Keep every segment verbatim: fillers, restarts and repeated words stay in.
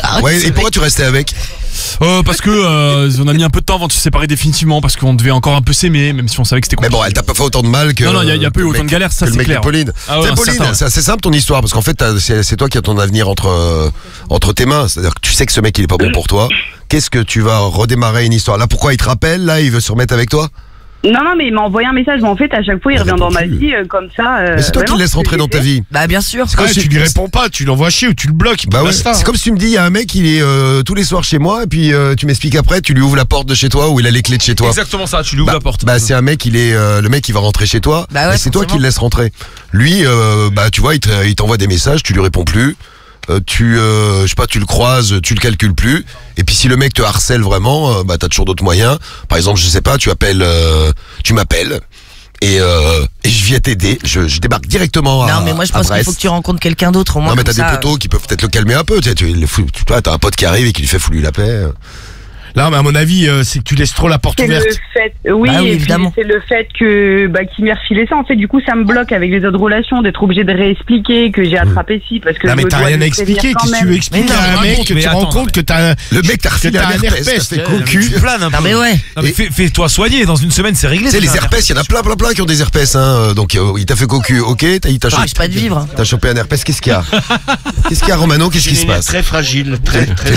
Ouais, et pourquoi tu restais avec? Euh, parce que euh, on a mis un peu de temps avant de se séparer définitivement, parce qu'on devait encore un peu s'aimer, même si on savait que c'était Mais compliqué. bon, elle t'a pas fait autant de mal que. Non, non, il y a, y a pas eu que le autant mec- de galères, ça que le c'est mec clair. de Pauline. Ah ouais, C'est non, Pauline, certain, ouais. c'est assez simple ton histoire, parce qu'en fait, t'as- c'est c'est toi qui as ton avenir entre, euh, entre tes mains. C'est-à-dire que tu sais que ce mec il est pas bon pour toi. Qu'est-ce que tu vas redémarrer une histoire? Là, pourquoi il te rappelle? Là, il veut se remettre avec toi? Non, non, mais il m'a envoyé un message. Mais en fait, à chaque fois, il Elle revient répond dans ma plus. vie euh, comme ça. euh, Mais c'est toi bah qui non, le laisses c'est rentrer ce que dans ta j'ai vie. Bah bien sûr. Ouais, tu lui réponds pas, tu l'envoies chier ou tu le bloques. Bah ouais, basta. c'est comme si tu me dis, il y a un mec, il est euh, tous les soirs chez moi, et puis euh, tu m'expliques après, tu lui ouvres la porte de chez toi ou il a les clés de chez toi. Exactement ça, tu lui ouvres Bah, la porte. bah c'est un mec, il est euh, le mec, il va rentrer chez toi. Bah ouais, et c'est toi qui forcément. le laisses rentrer. Lui, euh, bah tu vois, il te- il t'envoie des messages, tu lui réponds plus. Euh, tu, euh, je sais pas, tu le croises, tu le calcules plus. Et puis si le mec te harcèle vraiment, euh, bah t'as toujours d'autres moyens. Par exemple, je sais pas, tu appelles, euh, tu m'appelles. Et, euh, et je viens t'aider. Je, je débarque directement à Non mais moi je à pense qu'il Brest. faut que tu rencontres quelqu'un d'autre au moins. Non mais t'as comme des ça, potos qui peuvent peut-être le calmer un peu. Tu sais, tu, le fous- tu vois, t'as un pote qui arrive et qui lui fait fouler la paix. Là, mais à mon avis, euh, c'est que tu laisses trop la porte C'est le ouverte. fait, oui, Bah oui, et puis évidemment. c'est le fait que bah, qu'il m'ait refilé ça. En fait, du coup, ça me bloque avec les autres relations d'être obligé de réexpliquer que j'ai attrapé ci parce que Non je mais me t'as dois rien de à le prévenir expliquer. quand Qu'est-ce que tu même. veux expliquer Mais non, à un mais mec raconte, que mais tu attends, rends non, compte mais- que t'as Le mec t'a que refilé t'as un un herpès, herpès, t'as fait euh, cocu. tu planes un Non peu. mais ouais. Non, mais Et- fais- fais-toi soigner, dans une semaine c'est réglé. Tu sais, les déjà. herpès, il y en a plein, plein, plein qui ont des herpès, hein. Donc, euh, il t'a fait cocu, ok, t'as, il t'a Ça chopé, empêche pas de vivre. t'as chopé un herpès, qu'est-ce qu'il y a? Qu'est-ce qu'il y a, Romano? Qu'est-ce qui se passe? Très fragile, très très.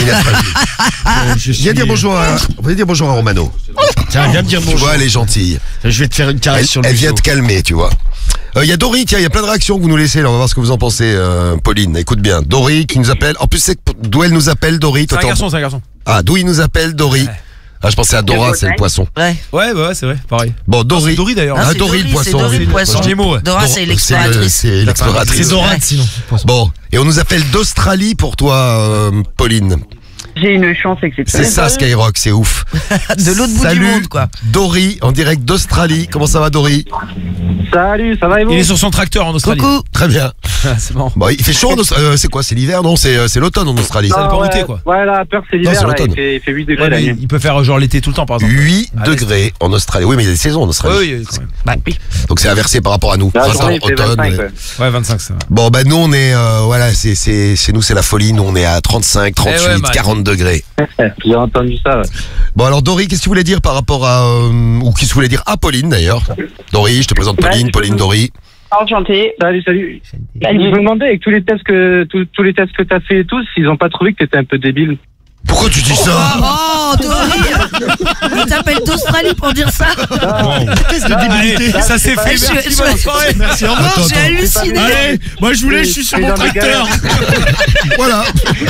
Viens dire bonjour à, viens dire bonjour à Romano. Tiens, viens me dire Tu bonjour. vois, elle est gentille. Je vais te faire une Elle, caresse sur le elle vient museau. te calmer, tu vois. Il y a Dory, tiens, il y a plein de réactions que vous nous laissez, là, on va voir ce que vous en pensez, euh, Pauline. Écoute bien. Dory qui nous appelle. En plus, c'est d'où elle nous appelle, Dory. C'est Toi, un t'en- garçon, c'est un garçon. Ah, d'où il nous appelle, Dory. Ah, je pensais à Dora, c'est le poisson. Ouais. Ouais, bah ouais, c'est vrai, pareil. Bon, Dory. C'est Dory d'ailleurs. Non, Ah, c'est Dory, le c'est poisson, Dory oui. le poisson. Je dis les mots, ouais. Dora c'est le- l'exploratrice. C'est l'exploratrice. C'est Dorade sinon. Bon, et on nous appelle d'Australie pour toi, euh, Pauline. J'ai une chance exceptionnelle. C'est ça, Skyrock, c'est ouf. De l'autre bout Salut, du monde quoi. Dory, en direct d'Australie. Comment ça va, Dory? Salut, ça va et vous? Il est sur son tracteur en Australie. Coucou. Très bien. C'est bon. Bon, il fait chaud en Australie. Euh, c'est quoi? C'est l'hiver? Non, c'est euh, c'est l'automne en Australie. Ça dépend où ouais, t'es, quoi. Ouais, la peur c'est Non, l'hiver, c'est là, l'automne. il fait, il fait huit degrés Ouais, la mais nuit. il peut faire genre l'été tout le temps par exemple. huit Ah, degrés en Australie. Oui, mais il y a des saisons en Australie. Oui, oui, quand même. Bah oui. Donc c'est inversé par rapport à nous. La Printemps, journée il fait automne. vingt-cinq, ouais. ouais. Ouais, vingt-cinq, ça va. Bon, bah nous on est, euh, voilà, c'est c'est chez nous c'est la folie. Nous on est à trente-cinq, trente-huit, Eh ouais, man. quarante degrés. J'ai entendu ça, ouais. Bon alors Dory, qu'est-ce que tu voulais dire par rapport à euh, ou qu'est-ce que tu voulais dire à Pauline d'ailleurs? Dory, je te présente Pauline, Ouais, Pauline, Dory. Enchantée. Salut, salut. Salut. Je me demandais avec tous les tests que tous, tous les tests que t'as fait et tous, s'ils ont pas trouvé que t'étais un peu débile. Pourquoi tu dis ça? Oh Dory. Il t'appelle d'Australie pour dire ça. Test de débilité. Allez, ça s'est Ouais, fait, je- merci, je- bonne soirée. Merci, au revoir. Non, j'ai halluciné. Allez, moi je voulais, je suis sur C'est mon dans les tracteur. Voilà.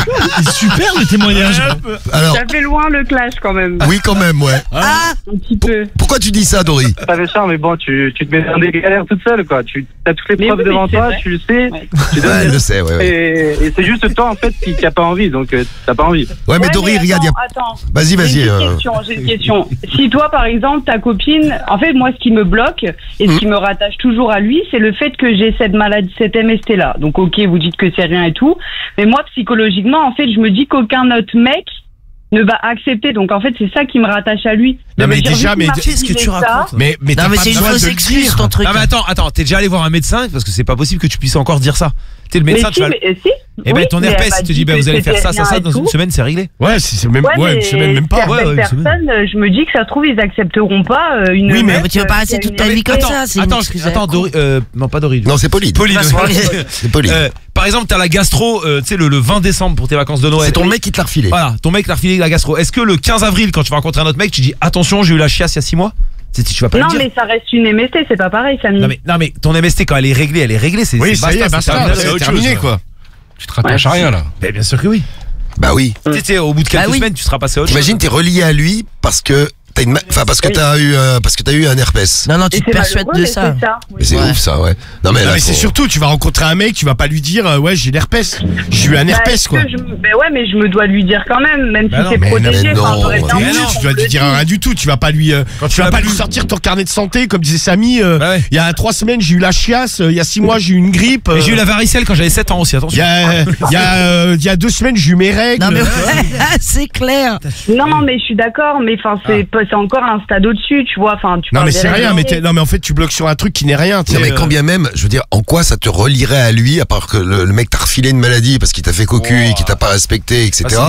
Super le témoignage. Alors Ça fait loin le clash quand même. oui quand même ouais. Ah. Un petit peu. Pourquoi tu dis ça Dory? T'avais ça, mais bon, tu, tu te mets dans des galères toute seule, quoi. Tu as toutes les Mais preuves oui, devant mais c'est toi, vrai. tu le sais. Ouais. Tu Ouais, donnes- elle le sait, ouais. Ouais, Et, et c'est juste toi, en fait, qui qui a pas envie, donc euh, t'as pas envie. ouais mais Ouais, Dory, mais regarde, y a... attends, attends. vas-y, J'ai vas-y. une euh, question, j'ai une question. Si toi, par exemple, ta copine, en fait, moi, ce qui me bloque et ce Mm. qui me rattache toujours à lui, c'est le fait que j'ai cette maladie, cette M S T-là. Donc, ok, vous dites que c'est rien et tout, mais moi, psychologiquement, en fait, je me dis qu'aucun autre mec ne va accepter. Donc, en fait, c'est ça qui me rattache à lui. Non, De me mais dire, déjà, vu qu'il mais m'a qu'est-ce que refilé tu ça, racontes? Mais mais t'as Non mais pas c'est une besoin fausse de le excuse dire. ton truc. Non mais attends, attends, t'es déjà allé voir un médecin parce que c'est pas possible que tu puisses encore dire ça. T'es le Mais médecin, si, tu vas. mais, si. Eh ben Oui, ton mais elle herpès, m'a il te dit dit bah que vous allez faire c'était ça, ça, rien ça, et dans une tout. semaine c'est réglé. Ouais, si c'est même Ouais, ouais, mais une semaine même pas. certaines Ouais, ouais, une semaine. personnes, euh, je me dis que ça se trouve, ils accepteront pas euh, une. Oui, mais meuf, tu vas pas euh, rester qui a toute ta une vie comme M S T. ça. C'est une Attends, excuse. attends, Dory, euh, non pas Dory. Non, c'est Pauline. Pauline. Bah, c'est ouais. vrai. C'est Pauline. Euh, par exemple, t'as la gastro, euh, tu sais le, le vingt décembre pour tes vacances de Noël. C'est ton mec qui te l'a refilé. Voilà, ton mec t'a refilé la gastro. Est-ce que le quinze avril, quand tu vas rencontrer un autre mec, tu dis attention, j'ai eu la chiasse il y a six mois? Tu tu vas pas Non, le dire. mais ça reste une M S T, c'est pas pareil, Samy. Non mais, non mais ton M S T quand elle est réglée, elle est réglée, c'est Oui, c'est ça y est, basta, terminé, c'est autre terminé chose. quoi. Tu te rattaches à rien là. Mais bien sûr que oui. Bah oui. Tu sais, tu sais, au bout de quelques Bah oui. semaines, tu seras passé à autre T'imagines, t'es relié à lui parce que t'as une, ma- enfin parce que Oui. t'as eu, euh, parce que t'as eu un herpès. Non non, Et tu te c'est persuades malheureux, de mais ça. c'est ça. oui. Mais c'est Ouais. ouf ça, ouais. Non mais Non, là, mais c'est faut- surtout, tu vas rencontrer un mec, tu vas pas lui dire euh, ouais j'ai l'herpès. J'ai eu un Bah, herpès est-ce quoi. que je me- Ben ouais, mais je me dois lui dire quand même, même Bah si non, c'est mais non, protégé. mais enfin, non, j'aurais bien mais voulu non, qu'on tu dois me lui le dire dise. rien du tout. Tu vas pas lui, euh, Quand tu tu vas l'as pas plus. lui sortir ton carnet de santé comme disait Samy. euh, Bah ouais. Il y a trois semaines j'ai eu la chiasse. euh, Il y a six mois j'ai eu une grippe. Mais euh, j'ai eu la varicelle quand j'avais sept ans aussi, Il attention. y a, il y a, euh, il y a deux semaines j'ai eu mes règles. Non mais ouais, c'est clair. Non, mais je suis d'accord, mais enfin, c'est pas- c'est encore un stade au-dessus, tu vois. Enfin, tu Non parles mais des c'est règles rien. Mais dorées. t'es- non mais en fait tu bloques sur un truc qui n'est rien. tu Non sais, mais euh, quand bien même, je veux dire, en quoi ça te relierait à lui à part que le, le mec t'a refilé une maladie parce qu'il t'a fait cocu et qu'il t'a pas respecté, et cetera.